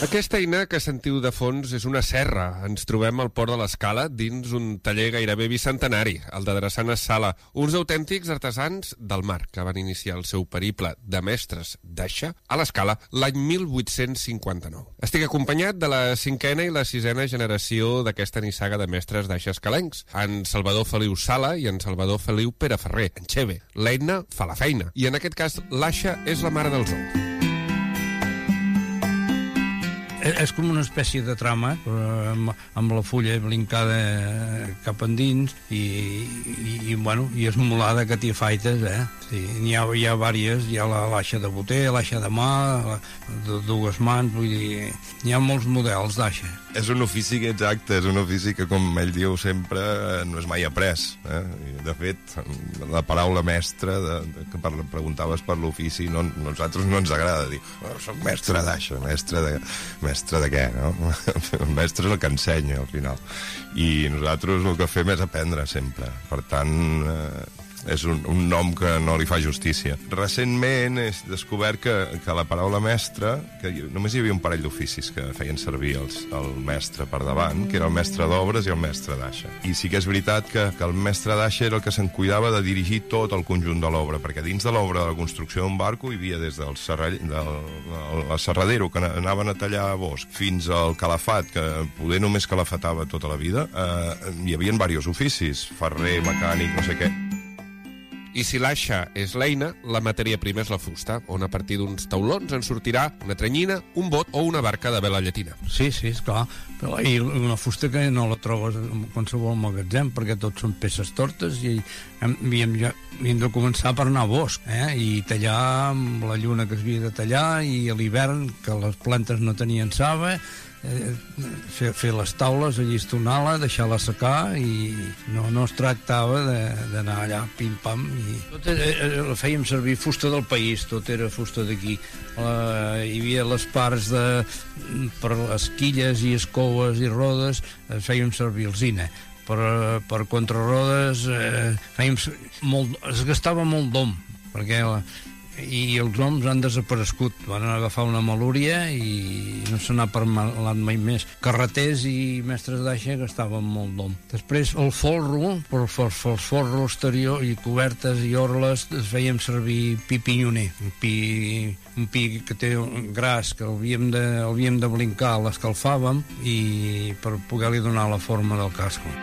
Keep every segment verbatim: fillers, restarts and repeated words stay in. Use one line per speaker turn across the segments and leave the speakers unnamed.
Aquesta eina que sentiu de fons és una serra. Ens trobem al port de l'Escala dins un taller gairebé bicentenari, el de Drassanes Sala, uns autèntics artesans del mar que van iniciar el seu periple de mestres d'aixa a l'Escala l'any mil vuit-cents cinquanta-nou. Estic acompanyat de la cinquena i la sisena generació d'aquesta nissaga de mestres d'aixa escalencs, en Salvador Feliu Sala i en Salvador Feliu Pereferrer, en Xeve. L'eina fa la feina, i en aquest cas l'aixa és la mare dels ous.
És com una espècie de trama amb, amb la fulla blincada cap endins i, i, i, bueno, i esmolada que t'hi faites, eh? Sí, n'hi ha, hi ha vàries, hi ha l'aixa de boter, l'aixa de mà, de dues mans, vull dir, hi ha molts models d'aixa.
És un ofici que, exacte, és un ofici que, com ell diu sempre, no és mai après. Eh? De fet, la paraula mestre, de, de, que per, preguntaves per l'ofici, no, nosaltres no ens agrada dir oh, soc mestre d'aixa, mestre de, mestre de què, no? El mestre és el que ensenya, al final. I nosaltres el que fem és aprendre, sempre. Per tant, eh, és un, un nom que no li fa justícia. Recentment he descobert que, que la paraula mestre, que només hi havia un parell d'oficis que feien servir els, el mestre per davant, que era el mestre d'obres i el mestre d'aixa. I sí que és veritat que, que el mestre d'aixa era el que se'n cuidava de dirigir tot el conjunt de l'obra, perquè dins de l'obra de la construcció d'un barco hi havia des del, serrall, del, del serradero, que anaven a tallar bosc, fins al calafat, que poder només calafatava tota la vida. Eh, hi havia diversos oficis, ferrer, mecànic, no sé què.
I si l'aixa és l'eina, la matèria prima és la fusta, on a partir d'uns taulons en sortirà una tranyina, un bot o una barca de vela llatina.
Sí, sí, esclar. Però, i una fusta que no la trobes en qualsevol magatzem, perquè tot són peces tortes i havíem, ja, havíem de començar per anar a bosc, eh? I tallar amb la lluna que s'havia de tallar, i a l'hivern, que les plantes no tenien saba, Eh, fer, fer les taules, allistonar-la, deixar-la secar, i no, no es tractava d'anar allà pim-pam. I tot era, era, fèiem servir fusta del país, tot era fusta d'aquí. Hi havia les parts de, per les quilles i escoves i rodes, eh, fèiem servir alzina. Per, per contrarrodes eh, fèiem molt, es gastava molt d'om, perquè la, i els noms han desaparegut, van agafar una malúria i no se n'ha parlat mai més. Carreters i mestres d'aixa gastaven molt d'om. Després el folro, per el folro exterior i cobertes i orles, es fèiem servir pi pinyoner, un pi, un pi que té un gras, que havíem de, havíem de blincar, l'escalfàvem i per poder-li donar la forma del casco.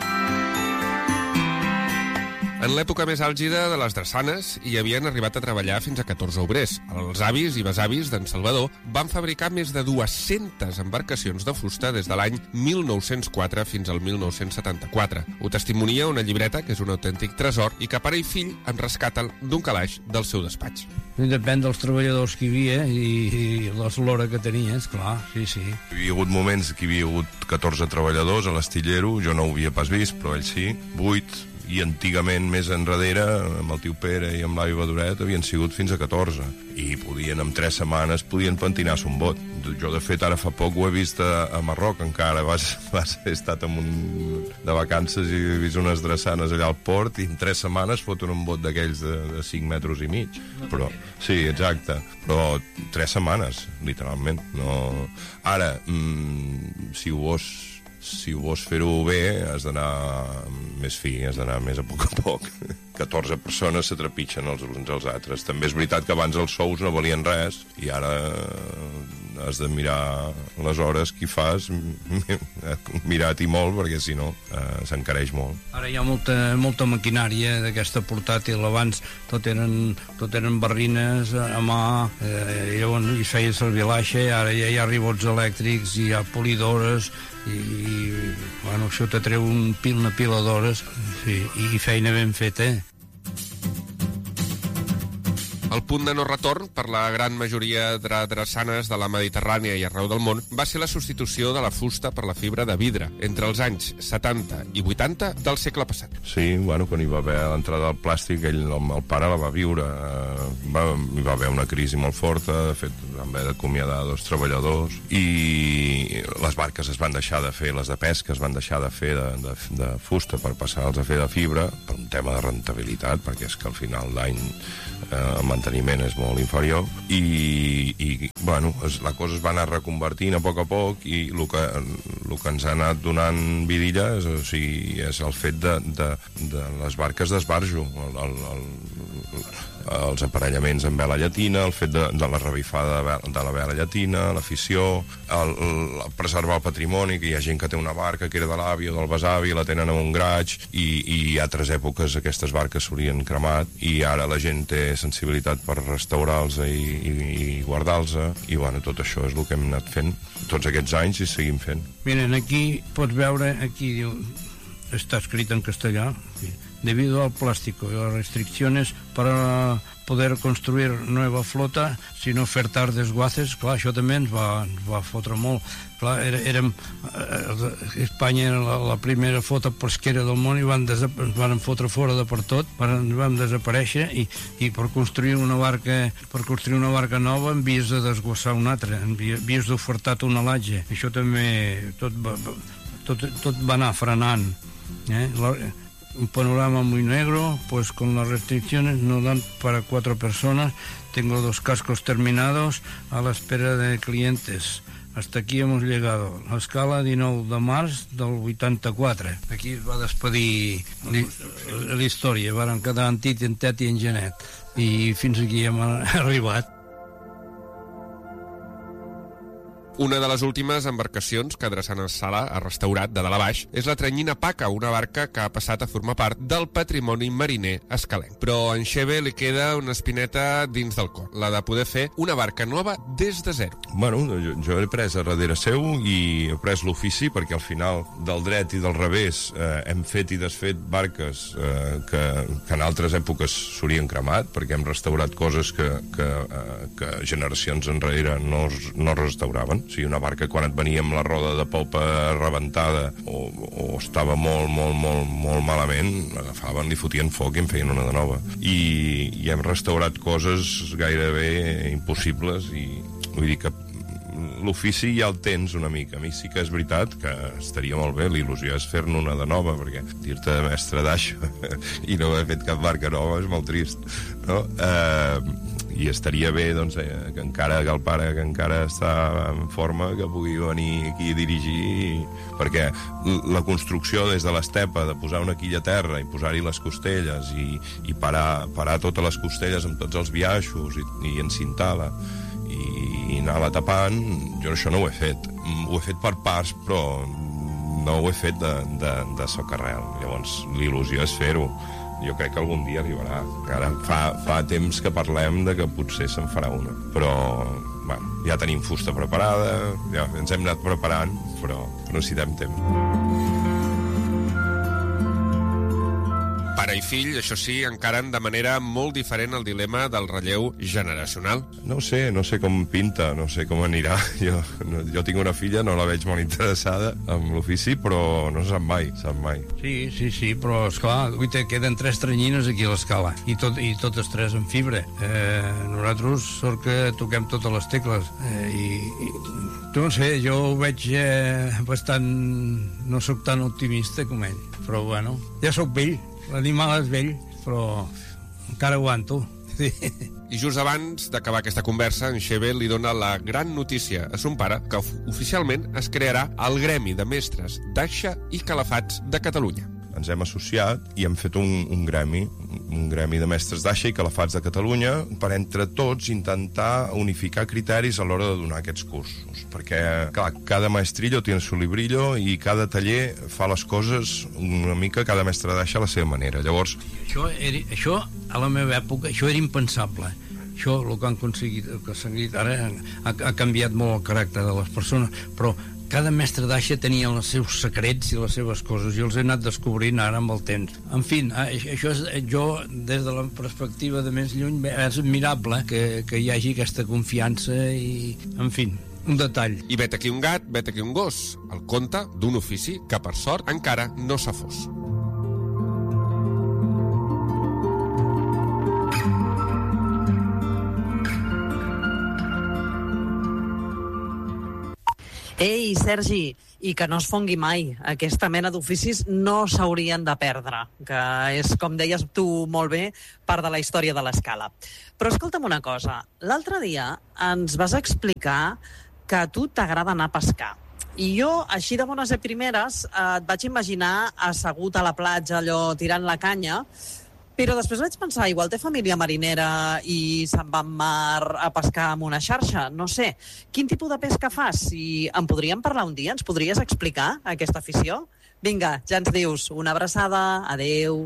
En l'època més àlgida de les drassanes hi havien arribat a treballar fins a catorze obrers. Els avis i besavis d'en Salvador van fabricar més de dues-centes embarcacions de fusta des de l'any mil nou-cents quatre fins al mil nou-cents setanta-quatre. Ho testimonia una llibreta que és un autèntic tresor i que pare i fill en rescaten d'un calaix del seu despatx.
Depèn dels treballadors que hi havia i, i l'eslora que tenies, clar, sí, sí.
Hi havia hagut moments que hi havia hagut catorze treballadors a l'astillero, jo no ho havia pas vist, però ell sí, vuit, i antigament més enrere amb el tio Pere i amb l'avi Badoret havien sigut fins a catorze i podien, en tres setmanes podien pentinar-se un bot. Jo de fet ara fa poc ho he vist a, a Marroc encara, vas, vas, he estat en un, de vacances i he vist unes drassanes allà al port i en tres setmanes foten un bot d'aquells de, de cinc metres i mig, però sí, exacte, però tres setmanes literalment, no... Ara, mmm, si ho vols si ho vols fer-ho bé has d'anar més fi, has d'anar més a poc a poc. catorze persones se trepitgen els uns als altres. També és veritat que abans els sous no valien res i ara has de mirar les hores que hi fas, mirar-t'hi molt, perquè si no eh, s'encareix molt.
Ara hi ha molta, molta maquinària d'aquesta portàtil. Abans tot eren, tot eren barrines a mà, eh, i llavors hi feia servir l'aixa, i ara ja hi ha ribots elèctrics, hi ha polidores, i, i bueno, això te treu un pil, una pila d'hores, sí, i feina ben feta, eh?
El punt de no retorn per la gran majoria de drassanes de la Mediterrània i arreu del món va ser la substitució de la fusta per la fibra de vidre entre els anys setanta i vuitanta del segle passat.
Sí, bueno, quan hi va haver l'entrada del plàstic, ell, el, el pare la va viure, eh, va, hi va haver una crisi molt forta, de fet van haver d'acomiadar dos treballadors i les barques es van deixar de fer, les de pesca es van deixar de fer de, de, de fusta per passar-los a fer de fibra per un tema de rentabilitat, perquè és que al final d'any eh, manteniment és molt inferior, i, i bueno, es, la cosa es va anar reconvertint a poc a poc, i el que, el que ens ha anat donant vidilla és, o sigui, és el fet de, de, de les barques d'esbarjo, el, el, el, els aparellaments en vela llatina, el fet de, de la revifada de, de la vela llatina, l'afició, el, el preservar el patrimoni, que hi ha gent que té una barca que era de l'avi o del besavi, la tenen en un graig, i, i a altres èpoques aquestes barques s'haurien cremat, i ara la gent té sensibilitat per restaurar-los i, i, i guardar-los, i bueno, tot això és el que hem anat fent tots aquests anys i seguim fent.
Miren, aquí pots veure, aquí diu, està escrit en castellà, debido al plástico y las restricciones para poder construir nueva flota sin ofertar desguaces. Clar, això també ens va, ens va fotre molt. Clar, era, érem, eh, Espanya era la, la primera flota pesquera del món i van, ens van fotre fora de per tot, van, vam desaparèixer, i, i per construir una barca per construir una barca nova en vies de desguassar una altra, en vies d'ofertar tonelatge. Això també tot va, tot, tot va anar frenant. Eh? La, un panorama muy negro, pues con las restricciones no dan para cuatro personas. Tengo dos cascos terminados a la espera de clientes. Hasta aquí hemos llegado. L'escala dinou de març del vuitanta-quatre. Aquí es va despedir la història. Varen quedar en Tit, en Tet i en Genet. I fins aquí hem arribat.
Una de les últimes embarcacions que Drassanes Sala ha restaurat de dalt a baix és la Tranyina Paca, una barca que ha passat a formar part del patrimoni mariner escalenc. Però a en Xeve li queda una espineta dins del cor, la de poder fer una barca nova des de zero.
Bueno, jo, jo he pres a darrere seu i he pres l'ofici, perquè al final del dret i del revés eh, hem fet i desfet barques eh, que, que en altres èpoques s'haurien cremat, perquè hem restaurat coses que, que, eh, que generacions enrere no, no restauraven. O sigui, una barca, quan et venia amb la roda de popa rebentada o, o estava molt, molt, molt, molt malament, l'agafaven, li fotien foc i en feien una de nova. I, i hem restaurat coses gairebé impossibles, i vull dir que l'ofici ja el tens una mica. A mi sí que és veritat que estaria molt bé, l'il·lusió és fer-ne una de nova, perquè dir-te mestre d'això i no haver fet cap barca nova és molt trist, no? Eh... i estaria bé, doncs, eh, que encara que el pare que encara està en forma, que pugui venir aquí a dirigir, perquè la construcció des de l'estepa, de posar una quilla a terra i posar-hi les costelles i, i parar, parar totes les costelles amb tots els biaixos i, i encintar-la i, i anar-la tapant, jo això no ho he fet. Ho he fet per parts, però no ho he fet de, de, de socarrel. Llavors, l'il·lusió és fer-ho. Jo crec que algun dia arribarà. Ara fa, fa temps que parlem de que potser se'n farà una. Però, bueno, ja tenim fusta preparada, ja ens hem anat preparant, però necessitem temps.
Pare i fill, això sí, encaren de manera molt diferent el dilema del relleu generacional.
No sé, no sé com pinta, no sé com anirà. Jo, no, jo tinc una filla, no la veig molt interessada en l'ofici, però no se sap mai, sap mai.
Sí, sí, sí, però esclar, uita, queden tres tranyines aquí a l'escala, i, tot, i totes tres en fibra. Eh, nosaltres, sort que toquem totes les tecles. Eh, i, i, no sé, jo ho veig eh, bastant... No sóc tan optimista com ell, però bueno, ja sóc vell. L'animal és vell, però encara aguanto. Sí.
I just abans d'acabar aquesta conversa, en Xeve li dona la gran notícia a son pare que oficialment es crearà el Gremi de Mestres d'Aixa i Calafats de Catalunya.
Ens hem associat i hem fet un, un gremi, un gremi de mestres d'Aixa i Calafats de Catalunya, per entre tots intentar unificar criteris a l'hora de donar aquests cursos. Perquè, clar, cada maestrillo tiene su librillo i cada taller fa les coses una mica, cada mestre d'Aixa a la seva manera. Llavors...
Això, era, això a la meva època, això era impensable. Això, el que han aconseguit, el que s'ha dit ara, ha, ha canviat molt el caràcter de les persones, però cada mestre d'Aixa tenia els seus secrets i les seves coses, i els he anat descobrint ara amb el temps. En fi, això és, jo, des de la perspectiva de més lluny, és admirable que, que hi hagi aquesta confiança i, en fi, un detall.
I vet aquí un gat, vet aquí un gos, el conte d'un ofici que, per sort, encara no s'ha fos.
Ei, Sergi, i que no es fongui mai. Aquesta mena d'oficis no s'haurien de perdre, que és, com deies tu molt bé, part de la història de l'escala. Però escolta'm una cosa, l'altre dia ens vas explicar que a tu t'agrada anar a pescar. I jo, així de bones a primeres, et vaig imaginar assegut a la platja, allò, tirant la canya, però després vaig pensar, igual té família marinera i se'n va en mar a pescar amb una xarxa, no sé. Quin tipus de pesca fas? Si en podríem parlar un dia, ens podries explicar aquesta afició? Vinga, ja ens dius. Una abraçada, adeu.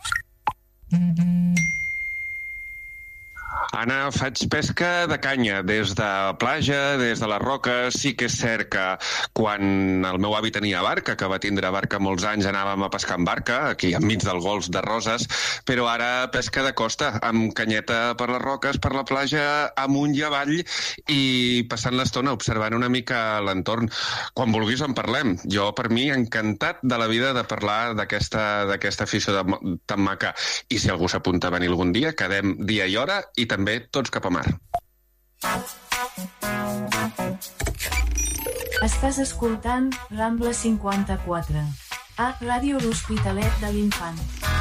Anna, faig pesca de canya, des de platja, des de les roques. Sí que és cert que quan el meu avi tenia barca, que va tindre barca molts anys, anàvem a pescar amb barca, aquí enmig del golf de Roses, però ara pesca de costa, amb canyeta per les roques, per la platja, amunt i avall, i passant l'estona observant una mica l'entorn. Quan vulguis en parlem. Jo, per mi, encantat de la vida de parlar d'aquesta d'aquesta afició de, tan maca. I si algú s'apunta a venir algun dia, quedem dia i hora i també tots cap a mar.
Estàs escoltant Rambla cinquanta-quatre, a Ràdio L'Hospitalet de l'Infant.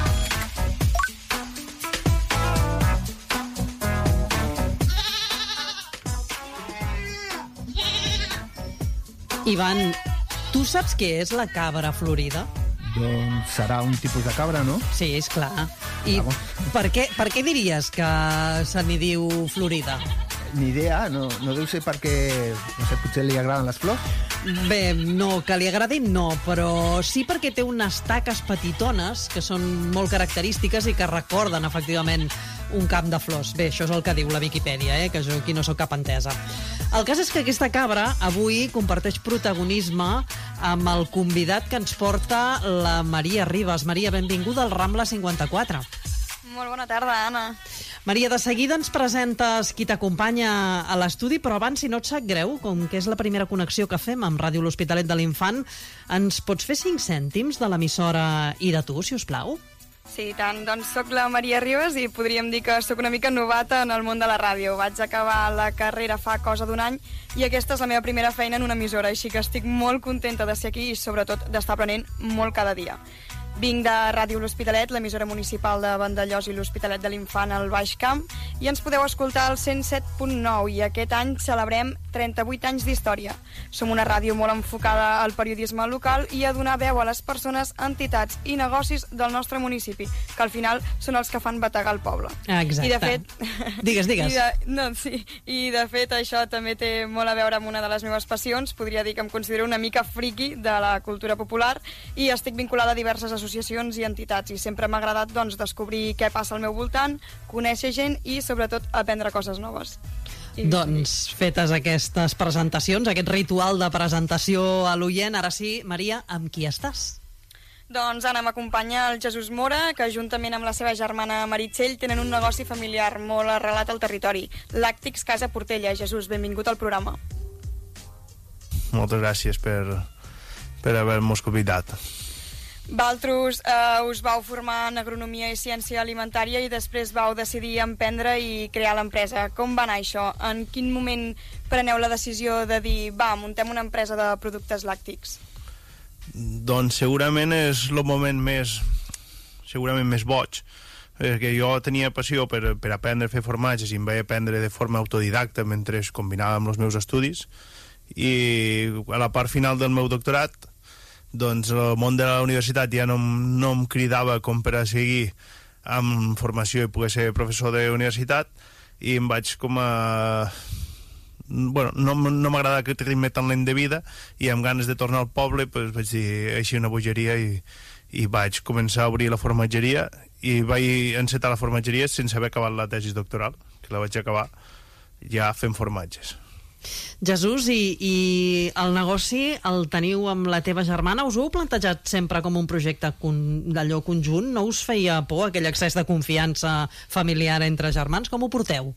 Ivan, tu saps què és la cabra florida?
Doncs serà un tipus de cabra, no?
Sí, és clar. I per què, per què diries que se n'hi diu florida?
Ni idea, no, no deu ser perquè, no sé, potser li agraden les flors?
Bé, no, que li agradin no, però sí perquè té unes taques petitones que són molt característiques i que recorden, efectivament, un camp de flors. Bé, això és el que diu la Viquipèdia, eh? Que jo aquí no sóc cap entesa. El cas és que aquesta cabra avui comparteix protagonisme amb el convidat que ens porta la Maria Ribas. Maria, benvinguda al Rambla cinquanta-quatre.
Molt bona tarda, Anna.
Maria, de seguida ens presentes qui t'acompanya a l'estudi, però abans, si no et sap greu, com que és la primera connexió que fem amb Ràdio L'Hospitalet de l'Infant, ens pots fer cinc cèntims de l'emissora i de tu, si us plau?
Sí, tant. Doncs soc la Maria Ribas i podríem dir que sóc una mica novata en el món de la ràdio. Vaig acabar la carrera fa cosa d'un any i aquesta és la meva primera feina en una emissora, així que estic molt contenta de ser aquí i sobretot d'estar aprenent molt cada dia. Vinc de Ràdio L'Hospitalet, l'emissora municipal de Vandellòs i l'Hospitalet de l'Infant al Baix Camp, i ens podeu escoltar al cent set punt nou, i aquest any celebrem trenta-vuit anys d'història. Som una ràdio molt enfocada al periodisme local i a donar veu a les persones, entitats i negocis del nostre municipi, que al final són els que fan bategar el poble.
Exacte.
I de fet...
Digues, digues.
I de, no, sí. I de fet això també té molt a veure amb una de les meves passions. Podria dir que em considero una mica friki de la cultura popular i estic vinculada a diverses associacions associacions i entitats, i sempre m'ha agradat doncs, descobrir què passa al meu voltant, conèixer gent i, sobretot, aprendre coses noves. I...
Doncs, fetes aquestes presentacions, aquest ritual de presentació a l'oient, ara sí, Maria, amb qui estàs?
Doncs, Anna, m'acompanya el Jesús Mora, que juntament amb la seva germana Meritxell tenen un negoci familiar molt arrelat al territori, Làctics Casa Portella. Jesús, benvingut al programa.
Moltes gràcies per, per haver-nos convidat.
Valtros eh, us vau formar en Agronomia i Ciència Alimentària i després vau decidir emprendre i crear l'empresa. Com va anar això? En quin moment preneu la decisió de dir va, muntem una empresa de productes làctics?
Doncs segurament és el moment més segurament més boig, perquè jo tenia passió per, per aprendre a fer formatges i em vaig aprendre de forma autodidacta mentre combinava amb els meus estudis, i a la part final del meu doctorat doncs el món de la universitat ja no, no em cridava com per a seguir amb formació i poder ser professor de universitat, i em vaig com a... Bueno, no, no m'agrada aquest ritme tan lent de vida i amb ganes de tornar al poble pues, vaig dir així una bogeria i, i vaig començar a obrir la formatgeria i vaig encetar la formatgeria sense haver acabat la tesi doctoral, que la vaig acabar ja fent formatges.
Jesús, i, i el negoci el teniu amb la teva germana? Us ho heu plantejat sempre com un projecte con, d'allò conjunt? No us feia por aquell excés de confiança familiar entre germans? Com ho porteu?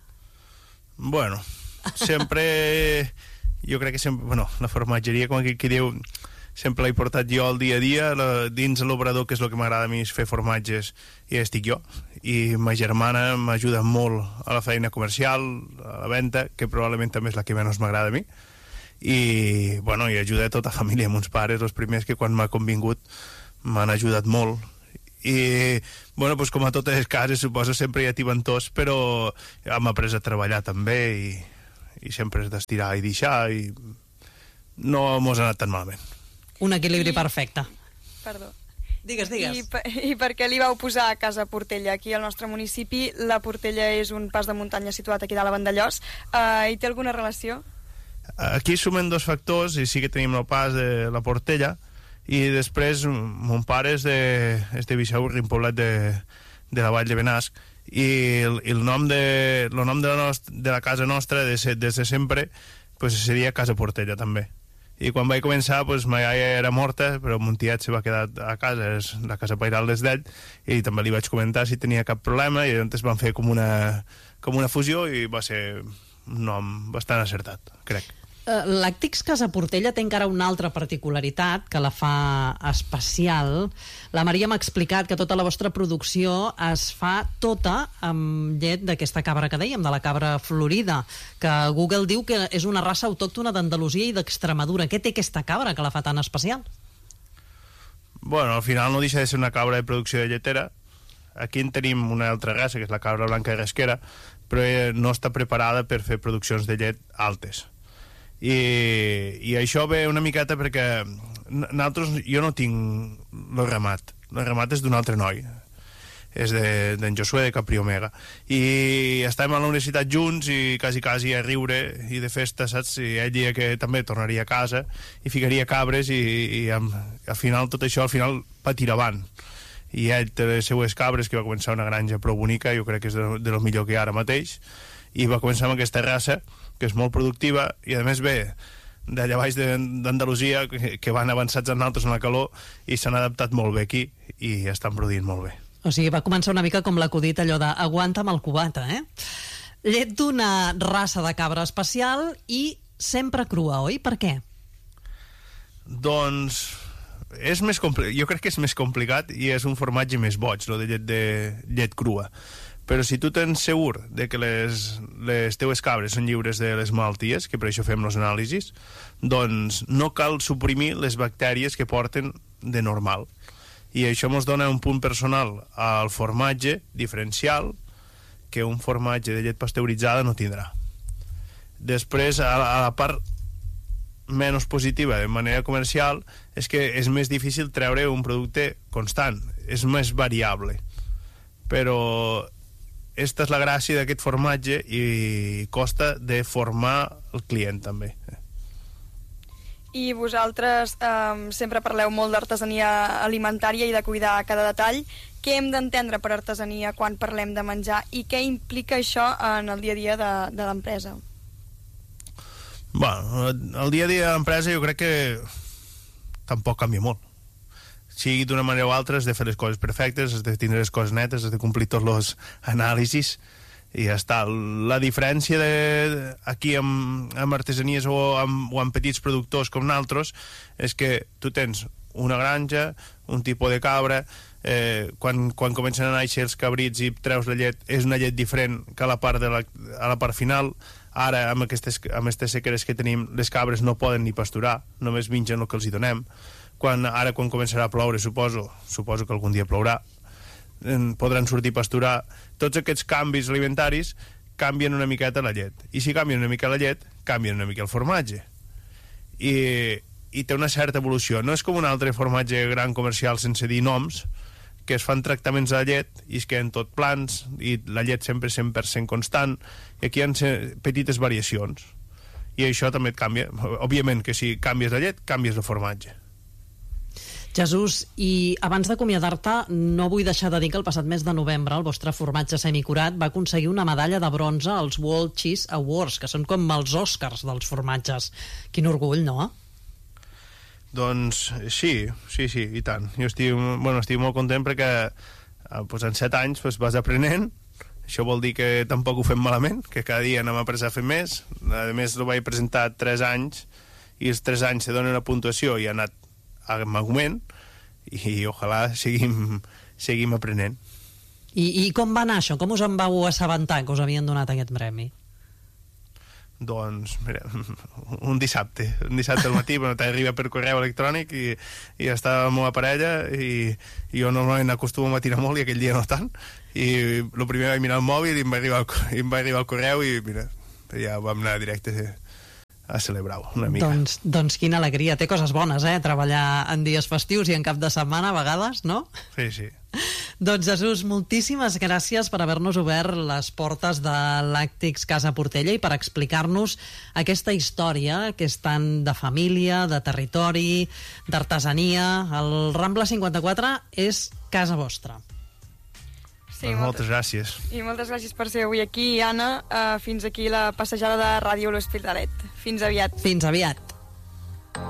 Bueno, sempre... Jo crec que sempre... Bueno, la formatgeria, com aquell que diu... Sempre l'he portat jo al dia a dia, la, dins l'obrador, que és el que m'agrada a mi, és fer formatges, i estic jo. I ma germana m'ajuda molt a la feina comercial, a la venda, que probablement també és la que menys m'agrada a mi. i, bueno, i ajuda a tota la família, a mons pares, els primers que quan m'ha convingut m'han ajudat molt. I, bueno, pues com a totes les cases, suposo, sempre hi ha tibantors, però hem après a treballar també i, i sempre és d'estirar i deixar i no mos ha anat tan malament.
Un equilibri
I...
perfecte.
Perdó.
Digues, digues.
I, per, I per què li vau posar a Casa Portella? Aquí al nostre municipi, la Portella és un pas de muntanya situat aquí dalt a Vandellòs. Uh, hi té alguna relació?
Aquí sumen dos factors, i sí que tenim el pas de la Portella, i després mon pare és de, és de Bixaurri, un poblet de, de la Vall de Benasc, i el, el nom de, el nom de la, nostra, de la casa nostra des, des de sempre pues, seria Casa Portella també. I quan vaig començar, pues, ma iaia era morta, però mon tiet se va quedar a casa, és la casa pairal des d'ell, i també li vaig comentar si tenia cap problema, i llavors van fer com una, com una fusió, i va ser un nom bastant acertat, crec.
Làctics Casa Portella té encara una altra particularitat que la fa especial. La Maria m'ha explicat que tota la vostra producció es fa tota amb llet d'aquesta cabra que dèiem, de la cabra florida, que Google diu que és una raça autòctona d'Andalusia i d'Extremadura. Què té aquesta cabra que la fa tan especial?
Bueno, al final no deixa de ser una cabra de producció de lletera. Aquí en tenim una altra raça, que és la cabra blanca de Rasquera, però no està preparada per fer produccions de llet altes. I, i això ve una miqueta perquè nosaltres, jo no tinc el ramat, el ramat és d'un altre noi, és d'en de, Josué de Capri Omega, i estàvem a la universitat junts i quasi quasi a riure i de festa, saps? I ell dia que també tornaria a casa i ficaria cabres i, i amb, al final tot això al final va tirar avant, i ell té les seues cabres, que va començar una granja prou bonica, jo crec que és de, de lo millor que hi ha ara mateix, i va començar amb aquesta raça que és molt productiva i a més ve d'allà baix d'Andalusia, que, que van avançats en altres en la calor i s'han adaptat molt bé aquí i estan produint molt bé.
O sigui, va començar una mica com l'acudit allò de aguanta amb el cubata, eh? Llet d'una raça de cabra especial i sempre crua, oi? Per què?
Doncs és més compli- jo crec que és més complicat i és un formatge més boig, lo de llet, de llet crua. Però si tu tens segur de que les, les teues cabres són lliures de les malalties, que per això fem les anàlisis, doncs no cal suprimir les bactèries que porten de normal. I això ens dona un punt personal al formatge diferencial que un formatge de llet pasteuritzada no tindrà. Després, a la, a la part menys positiva de manera comercial és que és més difícil treure un producte constant, és més variable. Però aquesta és la gràcia d'aquest formatge i costa de formar el client també.
I vosaltres eh, sempre parleu molt d'artesania alimentària i de cuidar cada detall. Què hem d'entendre per artesania quan parlem de menjar i què implica això en el dia a dia de, de l'empresa?
Bueno, el dia a dia de l'empresa jo crec que tampoc canvia molt. Sigui d'una manera o altra, has de fer les coses perfectes, has de tindre les coses netes, has de complir tots els anàlisis i ja està. La diferència de, aquí amb, amb artesanies o amb, o amb petits productors com nosaltres és que tu tens una granja, un tipus de cabra, eh, quan, quan comencen a néixer els cabrits i treus la llet, és una llet diferent que a la part, de la, a la part final. Ara, amb aquestes, amb aquestes sequeres que tenim, les cabres no poden ni pasturar, només mengen el que els hi donem. Quan, ara quan començarà a ploure, suposo, suposo que algun dia plourà, podran sortir a pasturar. Tots aquests canvis alimentaris canvien una miqueta la llet. I si canvien una mica la llet, canvien una mica el formatge. I, i té una certa evolució. No és com un altre formatge gran comercial sense dir noms, que es fan tractaments a la llet i es queden tot plans i la llet sempre és cent per cent constant, i aquí hi ha petites variacions. I això també et canvia. Òbviament que si canvies la llet, canvies el formatge.
Jesús, i abans d'acomiadar-te, no vull deixar de dir que el passat mes de novembre el vostre formatge semicurat va aconseguir una medalla de bronze als World Cheese Awards, que són com els Oscars dels formatges. Quin orgull, no?
Doncs sí, sí, sí, i tant. Jo estic, bueno, estic molt content perquè pues, en set anys pues, vas aprenent. Això vol dir que tampoc ho fem malament, que cada dia anem a aprendre a fer més. A més, ho vaig presentar tres anys i els tres anys se dona una puntuació i ha anat amb augment i ojalà seguim, seguim aprenent.
I, I com va anar això? Com us en vau assabentar que us havien donat aquest premi?
Doncs, mira, un dissabte, un dissabte al matí, bueno, t'arriba per correu electrònic i, i estava la meva parella i, i jo normalment acostumo a matinar molt i aquell dia no tant, i el primer vaig mirar el mòbil i em va arribar el, i em va arribar el correu i mira, ja vam anar directe a celebrar-ho una mica.
Doncs, doncs quina alegria, té coses bones, eh? Treballar en dies festius i en cap de setmana a vegades, no?
Sí, sí.
Doncs Jesús, moltíssimes gràcies per haver-nos obert les portes de Làctics Casa Portella i per explicar-nos aquesta història que és tant de família, de territori, d'artesania. El Rambla cinquanta-quatre és casa vostra.
Sí, doncs moltes gràcies.
I moltes gràcies per ser avui aquí, Anna. Uh, fins aquí la passejada de Ràdio L'Hospitalet. Fins aviat.
Fins aviat.